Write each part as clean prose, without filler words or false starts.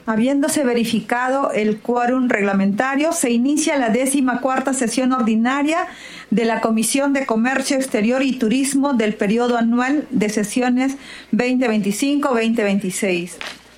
Habiéndose verificado el quórum reglamentario, se inicia la 14ª sesión ordinaria de la Comisión de Comercio Exterior y Turismo del periodo anual de sesiones 2025-2026.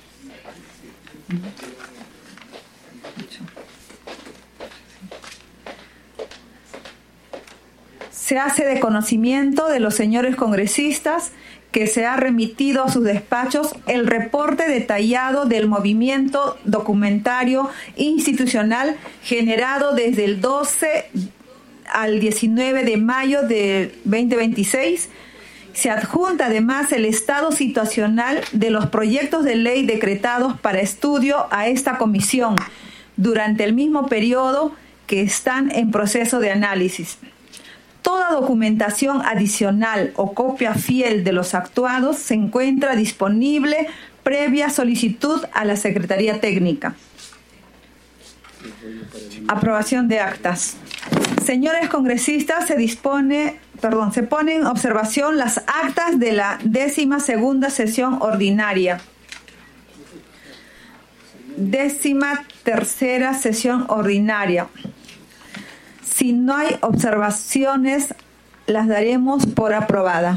Se hace de conocimiento de los señores congresistas que se ha remitido a sus despachos el reporte detallado del movimiento documentario institucional generado desde el 12 al 19 de mayo de 2026. Se adjunta además el estado situacional de los proyectos de ley decretados para estudio a esta comisión durante el mismo periodo que están en proceso de análisis. Toda documentación adicional o copia fiel de los actuados se encuentra disponible previa solicitud a la Secretaría Técnica. Aprobación de actas. Señores congresistas, se pone en observación las actas de la 12ª sesión ordinaria. 13ª sesión ordinaria. Si no hay observaciones, las daremos por aprobada.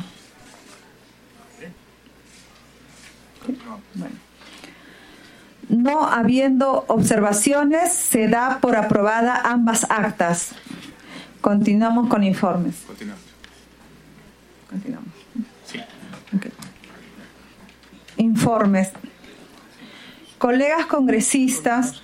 Bueno. No habiendo observaciones, se da por aprobada ambas actas. Continuamos con informes. Continuamos. Sí. Okay. Informes. Colegas congresistas.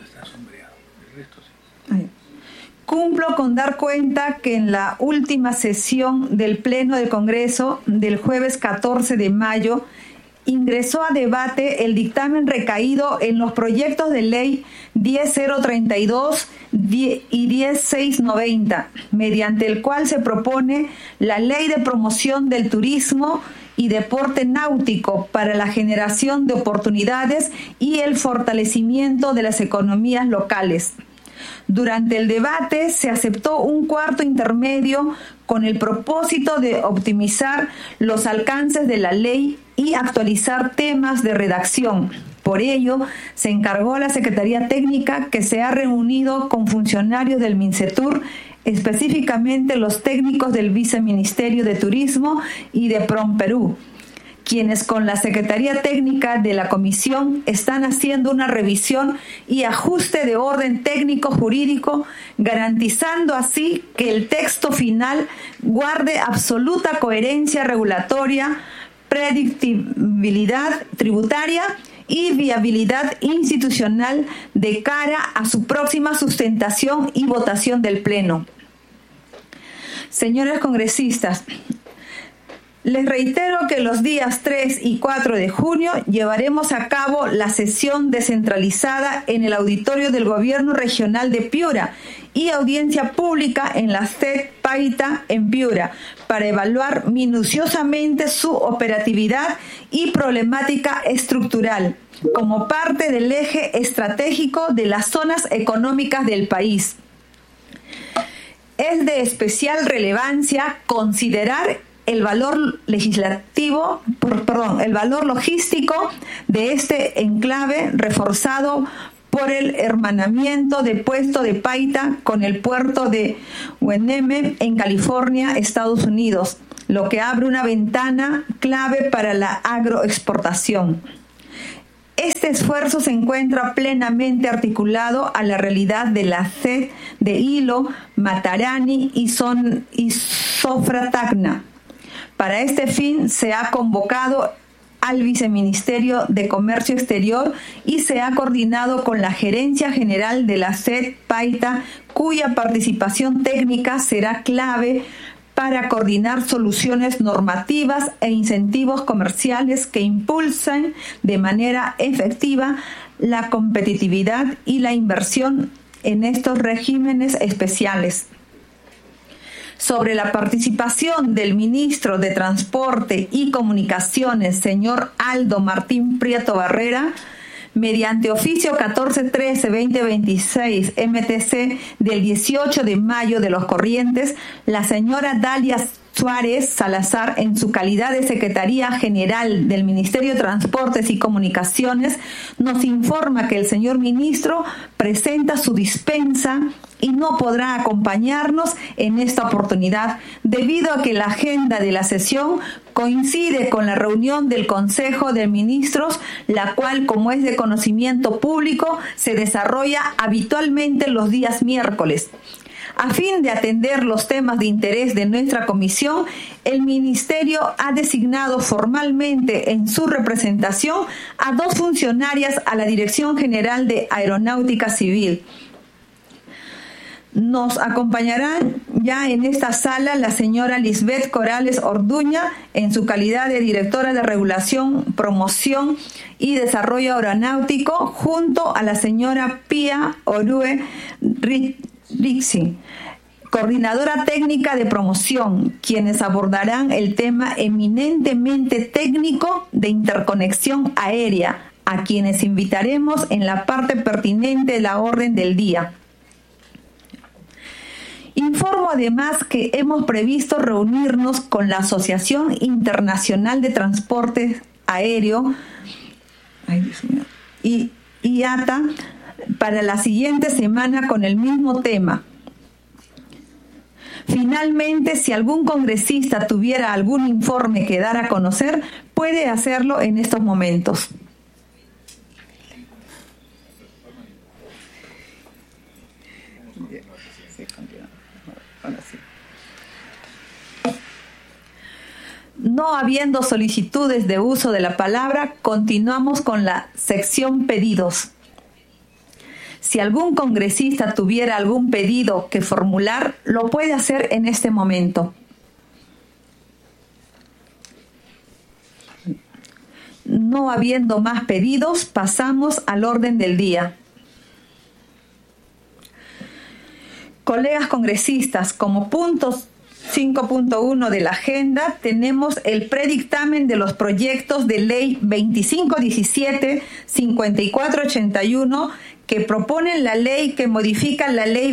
Cumplo con dar cuenta que en la última sesión del Pleno del Congreso del jueves 14 de mayo ingresó a debate el dictamen recaído en los proyectos de ley 10.032 y 10.690, mediante el cual se propone la Ley de Promoción del Turismo y Deporte Náutico para la generación de oportunidades y el fortalecimiento de las economías locales. Durante el debate se aceptó un cuarto intermedio con el propósito de optimizar los alcances de la ley y actualizar temas de redacción. Por ello, se encargó a la Secretaría Técnica, que se ha reunido con funcionarios del MINCETUR, específicamente los técnicos del Viceministerio de Turismo y de PROMPERÚ, quienes con la Secretaría Técnica de la Comisión están haciendo una revisión y ajuste de orden técnico-jurídico, garantizando así que el texto final guarde absoluta coherencia regulatoria, predictibilidad tributaria y viabilidad institucional de cara a su próxima sustentación y votación del Pleno. Señores congresistas, les reitero que los días 3 y 4 de junio llevaremos a cabo la sesión descentralizada en el auditorio del Gobierno Regional de Piura y audiencia pública en la sede Paita en Piura para evaluar minuciosamente su operatividad y problemática estructural como parte del eje estratégico de las zonas económicas del país. Es de especial relevancia considerar el valor logístico de este enclave, reforzado por el hermanamiento de puesto de Paita con el puerto de Hueneme en California, Estados Unidos, lo que abre una ventana clave para la agroexportación. Este esfuerzo se encuentra plenamente articulado a la realidad de la sed de Hilo, Matarani y Sofra Tacna. Para este fin se ha convocado al Viceministerio de Comercio Exterior y se ha coordinado con la Gerencia General de la SED Paita, cuya participación técnica será clave para coordinar soluciones normativas e incentivos comerciales que impulsen de manera efectiva la competitividad y la inversión en estos regímenes especiales. Sobre la participación del ministro de Transporte y Comunicaciones, señor Aldo Martín Prieto Barrera, mediante oficio 1413-2026 MTC del 18 de mayo de los corrientes, la señora Dalia Suárez Salazar, en su calidad de Secretaría General del Ministerio de Transportes y Comunicaciones, nos informa que el señor ministro presenta su dispensa y no podrá acompañarnos en esta oportunidad debido a que la agenda de la sesión coincide con la reunión del Consejo de Ministros, la cual, como es de conocimiento público, se desarrolla habitualmente los días miércoles. A fin de atender los temas de interés de nuestra comisión, el Ministerio ha designado formalmente en su representación a 2 funcionarias a la Dirección General de Aeronáutica Civil. Nos acompañarán ya en esta sala la señora Lisbeth Corales Orduña, en su calidad de Directora de Regulación, Promoción y Desarrollo Aeronáutico, junto a la señora Pía Orue Rixi, Coordinadora Técnica de Promoción, quienes abordarán el tema eminentemente técnico de interconexión aérea, a quienes invitaremos en la parte pertinente de la orden del día. Informo además que hemos previsto reunirnos con la Asociación Internacional de Transporte Aéreo y IATA para la siguiente semana con el mismo tema. Finalmente, si algún congresista tuviera algún informe que dar a conocer, puede hacerlo en estos momentos. No habiendo solicitudes de uso de la palabra, continuamos con la sección pedidos. Si algún congresista tuviera algún pedido que formular, lo puede hacer en este momento. No habiendo más pedidos, pasamos al orden del día. Colegas congresistas, como puntos 5.1 de la agenda, tenemos el predictamen de los proyectos de ley 2517-5481 que proponen la ley que modifica la ley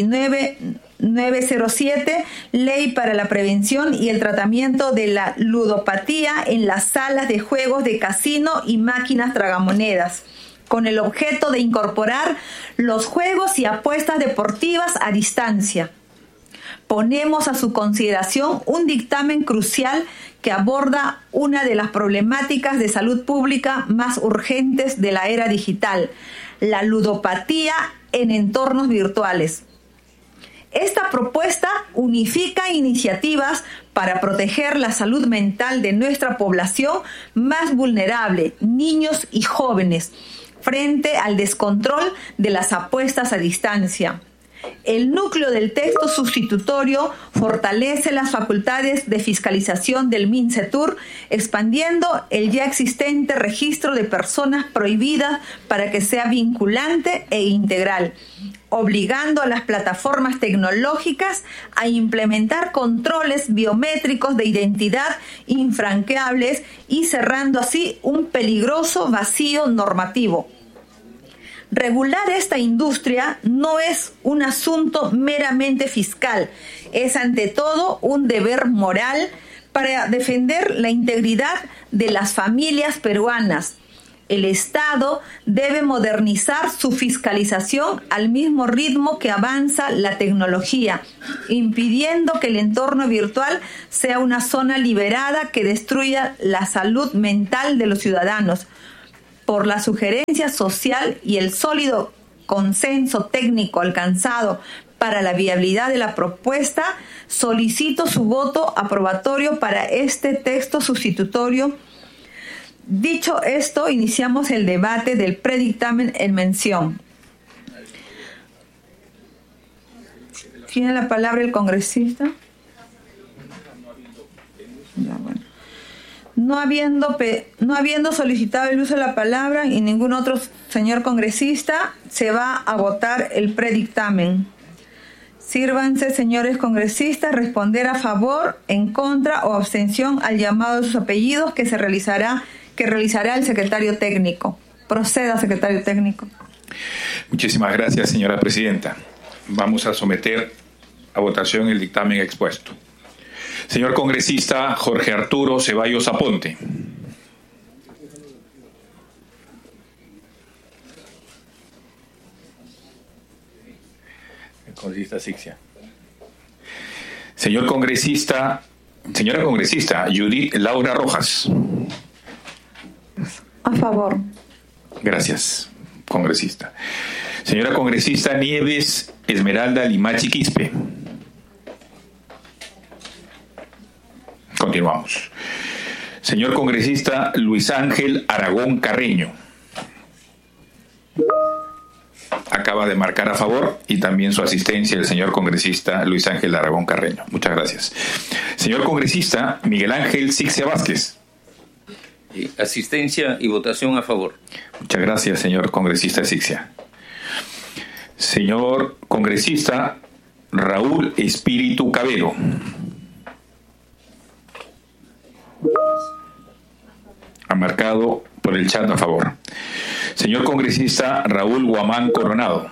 29907, ley para la prevención y el tratamiento de la ludopatía en las salas de juegos de casino y máquinas tragamonedas, con el objeto de incorporar los juegos y apuestas deportivas a distancia. Ponemos a su consideración un dictamen crucial que aborda una de las problemáticas de salud pública más urgentes de la era digital, la ludopatía en entornos virtuales. Esta propuesta unifica iniciativas para proteger la salud mental de nuestra población más vulnerable, niños y jóvenes, frente al descontrol de las apuestas a distancia. El núcleo del texto sustitutorio fortalece las facultades de fiscalización del MINCETUR, expandiendo el ya existente registro de personas prohibidas para que sea vinculante e integral, obligando a las plataformas tecnológicas a implementar controles biométricos de identidad infranqueables y cerrando así un peligroso vacío normativo. Regular esta industria no es un asunto meramente fiscal, es ante todo un deber moral para defender la integridad de las familias peruanas. El Estado debe modernizar su fiscalización al mismo ritmo que avanza la tecnología, impidiendo que el entorno virtual sea una zona liberada que destruya la salud mental de los ciudadanos. Por la sugerencia social y el sólido consenso técnico alcanzado para la viabilidad de la propuesta, solicito su voto aprobatorio para este texto sustitutorio. Dicho esto, iniciamos el debate del predictamen en mención. ¿Tiene la palabra el congresista? Ya, bueno. No habiendo solicitado el uso de la palabra y ningún otro señor congresista, se va a votar el predictamen. Sírvanse, señores congresistas, responder a favor, en contra o abstención al llamado de sus apellidos que realizará el secretario técnico. Proceda, secretario técnico. Muchísimas gracias, señora presidenta. Vamos a someter a votación el dictamen expuesto. Señor congresista Jorge Arturo Ceballos Aponte. El congresista Asixia. Señora congresista Judith Laura Rojas. A favor. Gracias, congresista. Señora congresista Nieves Esmeralda Limachi Quispe. Continuamos. Señor congresista Luis Ángel Aragón Carreño. Acaba de marcar a favor, y también su asistencia el señor congresista Luis Ángel Aragón Carreño. Muchas gracias. Señor congresista Miguel Ángel Sixia Vázquez. Asistencia y votación a favor. Muchas gracias, señor congresista Sixia. Señor congresista Raúl Espíritu Cabero. Ha marcado por el chat a favor. Señor congresista Raúl Guamán Coronado.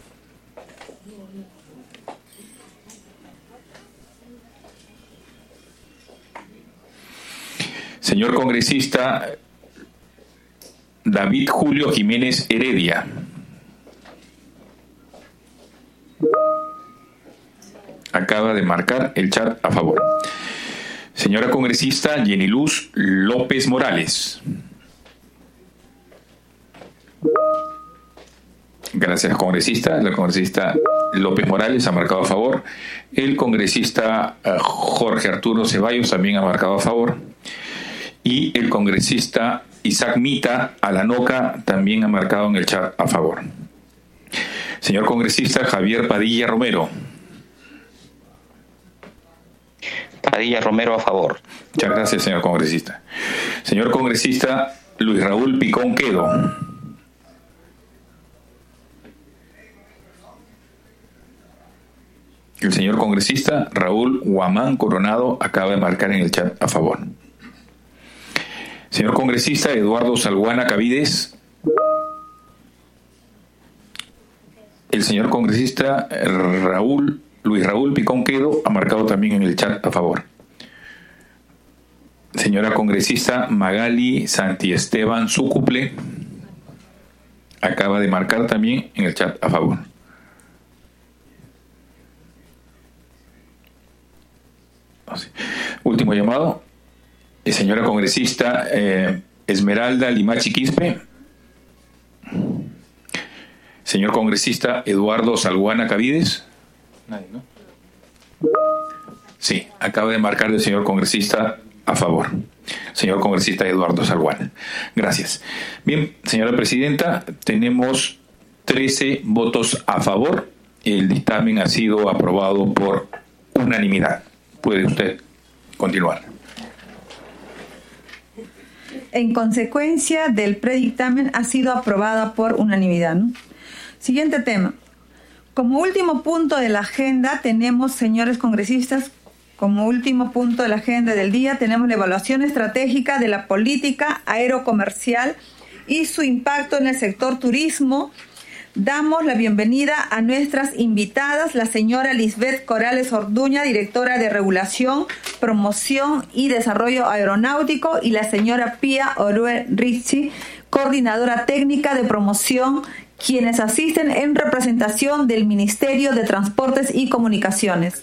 Señor congresista David Julio Jiménez Heredia. Acaba de marcar el chat a favor. Señora congresista Yeniluz López Morales. Gracias, congresista. La congresista López Morales ha marcado a favor. El congresista Jorge Arturo Ceballos también ha marcado a favor. Y el congresista Isaac Mita Alanoca también ha marcado en el chat a favor. Señor congresista Javier Padilla Romero. Padilla Romero a favor. Muchas gracias, señor congresista. Señor congresista Luis Raúl Picón Quedo. El señor congresista Raúl Guamán Coronado acaba de marcar en el chat a favor. Señor congresista Eduardo Salguana Cavides. El señor congresista Luis Raúl Picón Quedo ha marcado también en el chat a favor. Señora congresista Magali Santiesteban Sucuple acaba de marcar también en el chat a favor. Último llamado. Señora congresista Esmeralda Limachi Quispe. Señor congresista Eduardo Salguana Cavides. Nadie, ¿no? Sí, acaba de marcar el señor congresista a favor. Señor congresista Eduardo Salguana. Gracias. Bien, señora presidenta, tenemos 13 votos a favor. El dictamen ha sido aprobado por unanimidad. Puede usted continuar. En consecuencia del predictamen ha sido aprobada por unanimidad, ¿no? Siguiente tema. Como último punto de la agenda tenemos, señores congresistas, como último punto de la agenda del día tenemos la evaluación estratégica de la política aerocomercial y su impacto en el sector turismo. Damos la bienvenida a nuestras invitadas, la señora Lisbeth Corales Orduña, directora de Regulación, Promoción y Desarrollo Aeronáutico, y la señora Pía Orue Ricci, coordinadora técnica de promoción, quienes asisten en representación del Ministerio de Transportes y Comunicaciones.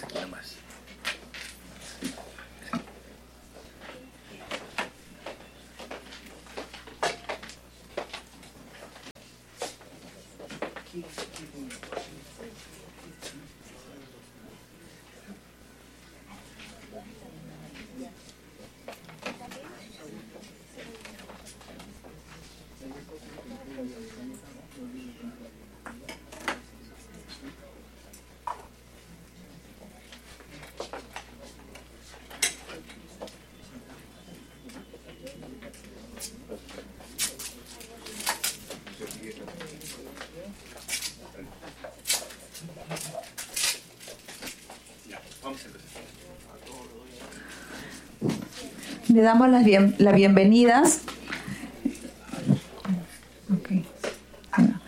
Le damos las bienvenidas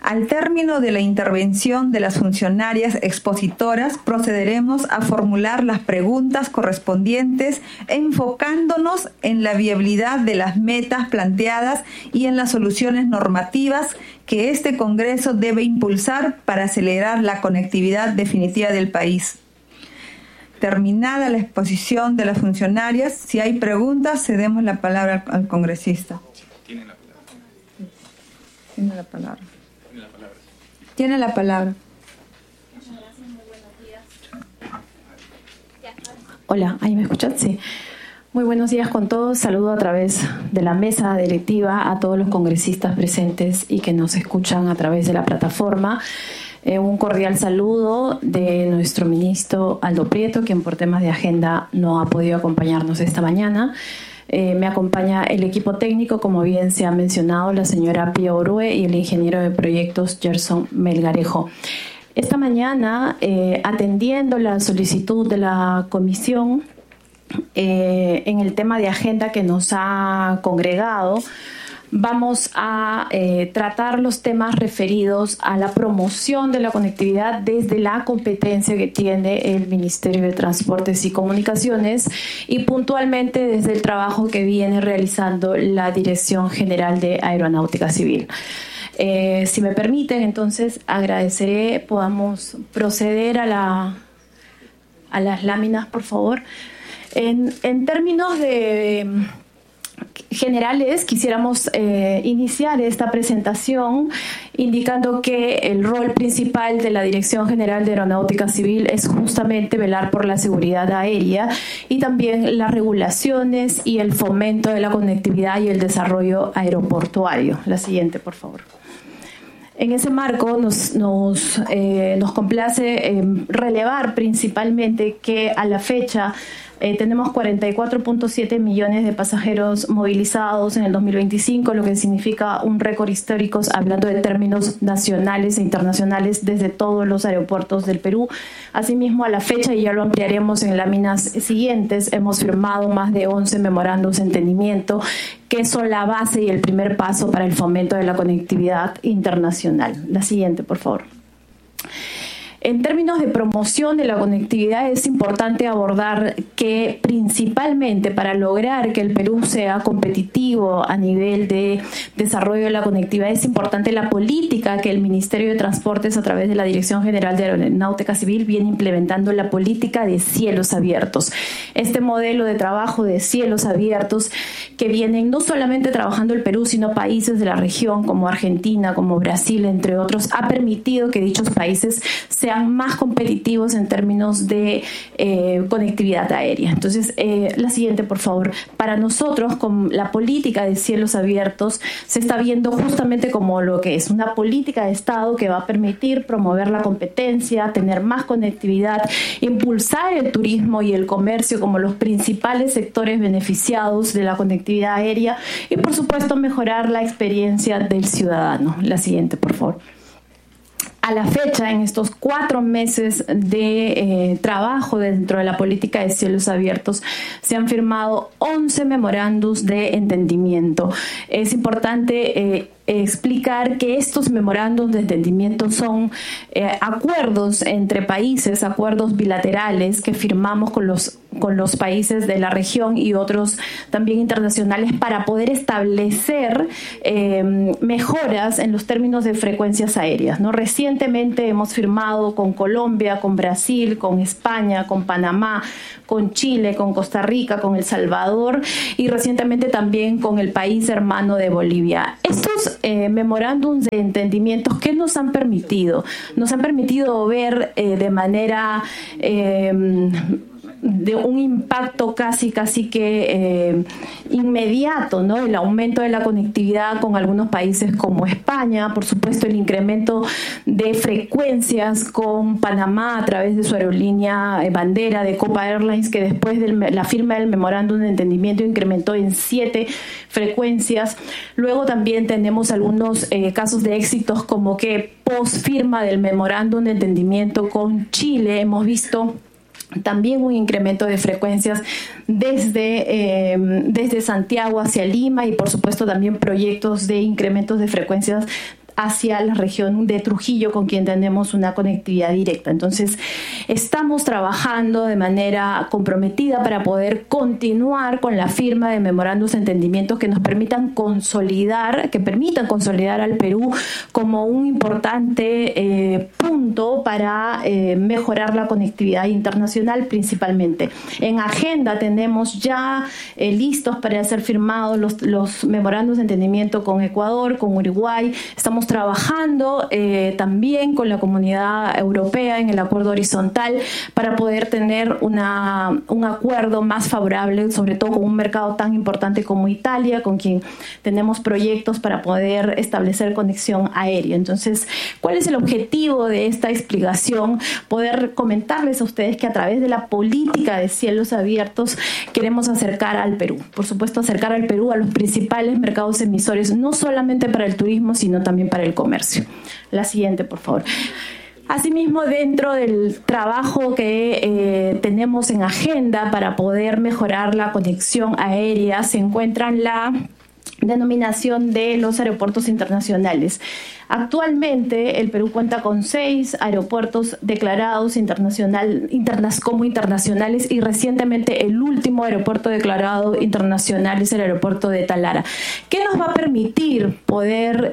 Al término de la intervención de las funcionarias expositoras, procederemos a formular las preguntas correspondientes, enfocándonos en la viabilidad de las metas planteadas y en las soluciones normativas que este Congreso debe impulsar para acelerar la conectividad definitiva del país. Terminada la exposición de las funcionarias, si hay preguntas, cedemos la palabra al congresista. Tiene la palabra. Tiene la palabra. Tiene la palabra. Muchas gracias, muy buenos días. Hola, ¿ahí me escuchan? Sí. Muy buenos días con todos. Saludo a través de la mesa directiva a todos los congresistas presentes y que nos escuchan a través de la plataforma. Un cordial saludo de nuestro ministro Aldo Prieto, quien por temas de agenda no ha podido acompañarnos esta mañana. Me acompaña el equipo técnico, como bien se ha mencionado, la señora Pía Orue y el ingeniero de proyectos Gerson Melgarejo. Esta mañana, atendiendo la solicitud de la comisión en el tema de agenda que nos ha congregado, vamos a tratar los temas referidos a la promoción de la conectividad desde la competencia que tiene el Ministerio de Transportes y Comunicaciones y puntualmente desde el trabajo que viene realizando la Dirección General de Aeronáutica Civil. Si me permiten, entonces agradeceré podamos proceder a las láminas, por favor. En términos generales, quisiéramos iniciar esta presentación indicando que el rol principal de la Dirección General de Aeronáutica Civil es justamente velar por la seguridad aérea y también las regulaciones y el fomento de la conectividad y el desarrollo aeroportuario. La siguiente, por favor. En ese marco nos complace relevar principalmente que a la fecha tenemos 44.7 millones de pasajeros movilizados en el 2025, lo que significa un récord histórico hablando de términos nacionales e internacionales desde todos los aeropuertos del Perú. Asimismo, a la fecha, y ya lo ampliaremos en láminas siguientes, hemos firmado más de 11 memorandos de entendimiento que son la base y el primer paso para el fomento de la conectividad internacional. La siguiente, por favor. En términos de promoción de la conectividad es importante abordar que principalmente para lograr que el Perú sea competitivo a nivel de desarrollo de la conectividad es importante la política que el Ministerio de Transportes a través de la Dirección General de Aeronáutica Civil viene implementando, la política de cielos abiertos. Este modelo de trabajo de cielos abiertos que vienen no solamente trabajando el Perú, sino países de la región como Argentina, como Brasil, entre otros, ha permitido que dichos países sean más competitivos en términos de conectividad aérea. Entonces, la siguiente, por favor. Para nosotros, con la política de cielos abiertos, se está viendo justamente como lo que es una política de Estado que va a permitir promover la competencia, tener más conectividad, impulsar el turismo y el comercio como los principales sectores beneficiados de la conectividad aérea y, por supuesto, mejorar la experiencia del ciudadano. La siguiente, por favor. A la fecha, en estos 4 meses de trabajo dentro de la política de cielos abiertos, se han firmado 11 memorandos de entendimiento. Es importante explicar que estos memorandos de entendimiento son acuerdos entre países, acuerdos bilaterales que firmamos con los países de la región y otros también internacionales para poder establecer mejoras en los términos de frecuencias aéreas, ¿no? Recientemente hemos firmado con Colombia, con Brasil, con España, con Panamá, con Chile, con Costa Rica, con El Salvador y recientemente también con el país hermano de Bolivia. Estos memorándums de entendimientos, ¿qué nos han permitido? Nos han permitido ver de manera de un impacto casi que inmediato, ¿no? El aumento de la conectividad con algunos países como España, por supuesto el incremento de frecuencias con Panamá a través de su aerolínea bandera de Copa Airlines, que después de la firma del memorándum de entendimiento incrementó en 7 frecuencias. Luego también tenemos algunos casos de éxitos como que post firma del memorándum de entendimiento con Chile hemos visto también un incremento de frecuencias desde Santiago hacia Lima y por supuesto también proyectos de incrementos de frecuencias hacia la región de Trujillo, con quien tenemos una conectividad directa. Entonces, estamos trabajando de manera comprometida para poder continuar con la firma de memorandos de entendimiento que nos permitan consolidar al Perú como un importante punto para mejorar la conectividad internacional principalmente. En agenda tenemos ya listos para ser firmados los memorandos de entendimiento con Ecuador, con Uruguay. Estamos trabajando también con la Comunidad Europea en el acuerdo horizontal para poder tener un acuerdo más favorable, sobre todo con un mercado tan importante como Italia, con quien tenemos proyectos para poder establecer conexión aérea. Entonces, ¿cuál es el objetivo de esta explicación? Poder comentarles a ustedes que a través de la política de cielos abiertos queremos acercar al Perú. Por supuesto, acercar al Perú a los principales mercados emisores, no solamente para el turismo, sino también para el comercio. La siguiente, por favor. Asimismo, dentro del trabajo que tenemos en agenda para poder mejorar la conexión aérea, se encuentran la denominación de los aeropuertos internacionales. Actualmente, el Perú cuenta con 6 aeropuertos declarados como internacionales y recientemente el último aeropuerto declarado internacional es el aeropuerto de Talara. ¿Qué nos va a permitir poder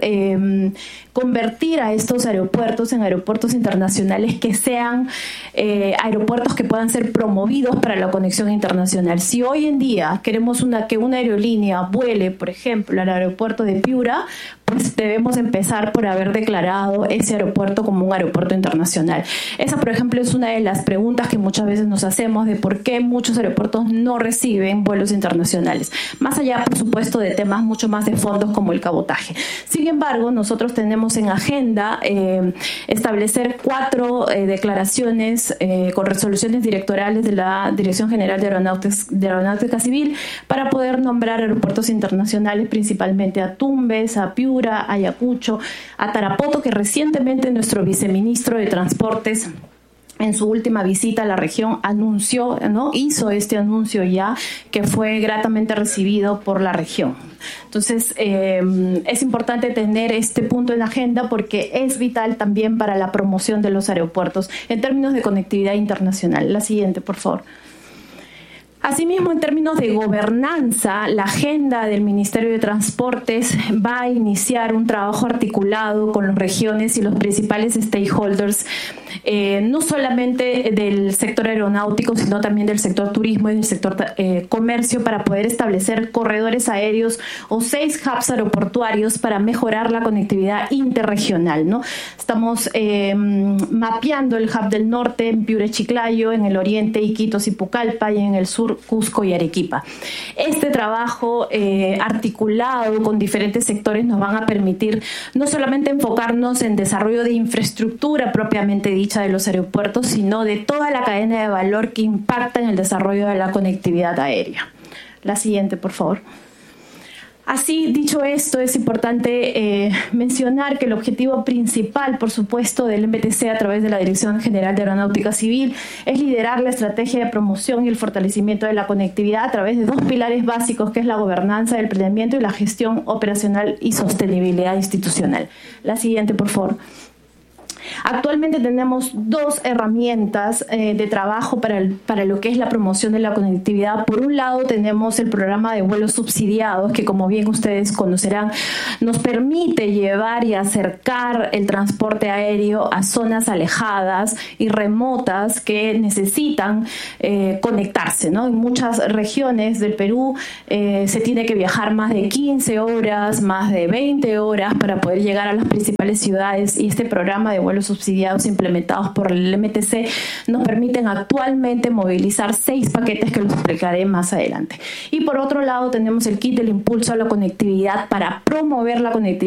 convertir a estos aeropuertos en aeropuertos internacionales que sean aeropuertos que puedan ser promovidos para la conexión internacional? Si hoy en día queremos que una aerolínea vuele, por ejemplo, al aeropuerto de Piura, pues debemos empezar por haber declarado ese aeropuerto como un aeropuerto internacional. Esa, por ejemplo, es una de las preguntas que muchas veces nos hacemos de por qué muchos aeropuertos no reciben vuelos internacionales. Más allá, por supuesto, de temas mucho más de fondos como el cabotaje. Sin embargo, nosotros tenemos en agenda establecer 4 declaraciones con resoluciones directorales de la Dirección General de Aeronáutica Civil para poder nombrar aeropuertos internacionales, principalmente a Tumbes, a Piura, a Ayacucho, a Tarapoto, que recientemente nuestro viceministro de Transportes en su última visita a la región anunció, hizo este anuncio ya, que fue gratamente recibido por la región. Entonces, es importante tener este punto en la agenda porque es vital también para la promoción de los aeropuertos en términos de conectividad internacional. La siguiente, por favor. Asimismo, en términos de gobernanza, la agenda del Ministerio de Transportes va a iniciar un trabajo articulado con las regiones y los principales stakeholders, no solamente del sector aeronáutico, sino también del sector turismo y del sector comercio, para poder establecer corredores aéreos o 6 hubs aeroportuarios para mejorar la conectividad interregional, ¿no? Estamos mapeando el hub del norte en Piura, Chiclayo, en el oriente Iquitos y Pucallpa, y en el sur Cusco y Arequipa. Este trabajo articulado con diferentes sectores nos van a permitir no solamente enfocarnos en desarrollo de infraestructura propiamente dicha de los aeropuertos, sino de toda la cadena de valor que impacta en el desarrollo de la conectividad aérea. La siguiente, por favor. Así, dicho esto, es importante mencionar que el objetivo principal, por supuesto, del MTC a través de la Dirección General de Aeronáutica Civil es liderar la estrategia de promoción y el fortalecimiento de la conectividad a través de 2 pilares básicos, que es la gobernanza del planeamiento y la gestión operacional y sostenibilidad institucional. La siguiente, por favor. Actualmente tenemos 2 herramientas de trabajo para lo que es la promoción de la conectividad. Por un lado, tenemos el programa de vuelos subsidiados, que, como bien ustedes conocerán, nos permite llevar y acercar el transporte aéreo a zonas alejadas y remotas que necesitan conectarse, ¿no? En muchas regiones del Perú se tiene que viajar más de 15 horas, más de 20 horas para poder llegar a las principales ciudades, y este programa de vuelos subsidiados implementados por el MTC nos permiten actualmente movilizar 6 paquetes que los explicaré más adelante. Y por otro lado tenemos el kit del impulso a la conectividad para promover la conectividad